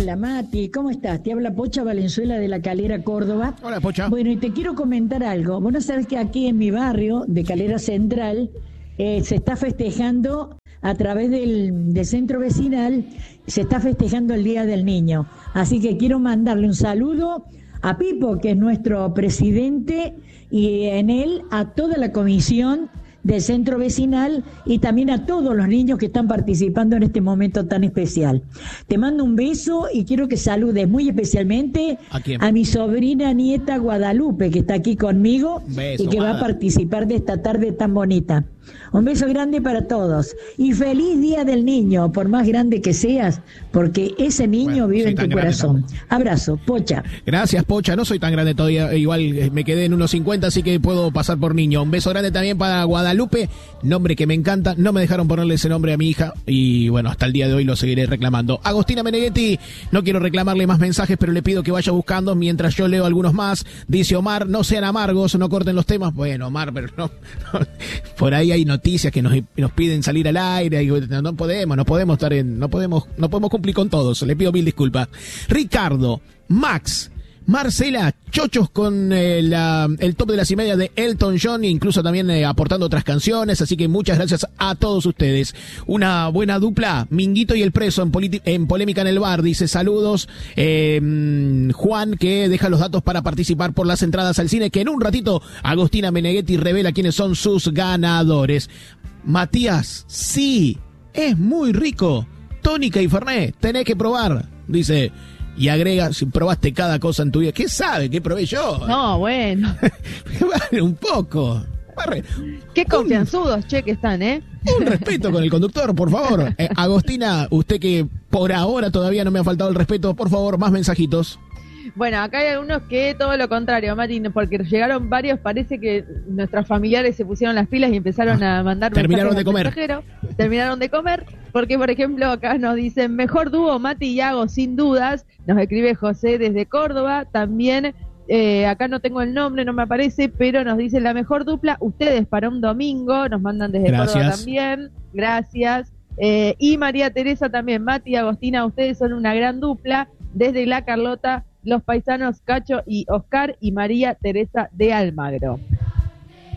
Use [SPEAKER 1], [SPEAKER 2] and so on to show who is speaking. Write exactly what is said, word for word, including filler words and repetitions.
[SPEAKER 1] Hola Mati, ¿cómo estás? Te habla Pocha Valenzuela de La Calera, Córdoba.
[SPEAKER 2] Hola Pocha.
[SPEAKER 1] Bueno, y te quiero comentar algo. Vos no sabés que aquí en mi barrio de Calera Central eh, se está festejando a través del, del centro vecinal, se está festejando el Día del Niño. Así que quiero mandarle un saludo a Pipo, que es nuestro presidente, y en él a toda la comisión del centro vecinal y también a todos los niños que están participando en este momento tan especial. Te mando un beso y quiero que saludes muy especialmente
[SPEAKER 2] ¿A,
[SPEAKER 1] a mi sobrina nieta Guadalupe, que está aquí conmigo
[SPEAKER 2] beso,
[SPEAKER 1] y que
[SPEAKER 2] Guada.
[SPEAKER 1] va a participar de esta tarde tan bonita. Un beso grande para todos y feliz Día del Niño, por más grande que seas, porque ese niño
[SPEAKER 2] Bueno,
[SPEAKER 1] vive en tu corazón.
[SPEAKER 2] Tampoco.
[SPEAKER 1] Abrazo, Pocha.
[SPEAKER 2] Gracias, Pocha. No soy tan grande todavía, igual me quedé en unos cincuenta, así que puedo pasar por niño. Un beso grande también para Guadalupe, nombre que me encanta. No me dejaron ponerle ese nombre a mi hija y bueno, hasta el día de hoy lo seguiré reclamando. Agostina Meneghetti, no quiero reclamarle más mensajes, pero le pido que vaya buscando mientras yo leo algunos más. Dice Omar, no sean amargos, no corten los temas. Bueno, Omar, pero no, no por ahí hay noticias que nos, nos piden salir al aire y no, no podemos, no podemos estar en, no podemos, no podemos cumplir con todos. Le pido mil disculpas. Ricardo, Max, Marcela, chochos con eh, la, el top de las y media de Elton John, incluso también eh, aportando otras canciones, así que muchas gracias a todos ustedes. Una buena dupla, Minguito y el Preso en, politi- en Polémica en el Bar, dice saludos. Eh, Juan, que deja los datos para participar por las entradas al cine, que en un ratito Agostina Meneghetti revela quiénes son sus ganadores. Matías, sí, es muy rico. Tónica y Fernet, tenés que probar, dice. Y agrega, si probaste cada cosa en tu vida, ¿qué sabe? ¿Qué probé yo?
[SPEAKER 3] No, bueno.
[SPEAKER 2] Vale, un poco.
[SPEAKER 3] Qué confianzudos, che, que están, ¿eh?
[SPEAKER 2] Un respeto con el conductor, por favor. Eh, Agostina, usted que por ahora todavía no me ha faltado el respeto, por favor, más mensajitos.
[SPEAKER 3] Bueno, acá hay algunos que todo lo contrario, Mati, porque llegaron varios, parece que nuestros familiares se pusieron las pilas y empezaron a mandar
[SPEAKER 2] Terminaron de comer.
[SPEAKER 3] Terminaron de comer, porque por ejemplo acá nos dicen, mejor dúo Mati y Yago, sin dudas, nos escribe José desde Córdoba, también eh, acá no tengo el nombre, no me aparece, pero nos dice la mejor dupla, ustedes para un domingo, nos mandan desde
[SPEAKER 2] Gracias.
[SPEAKER 3] Córdoba también, gracias, eh, y María Teresa también, Mati y Agostina, ustedes son una gran dupla, desde La Carlota, los paisanos Cacho y Oscar y María Teresa de Almagro.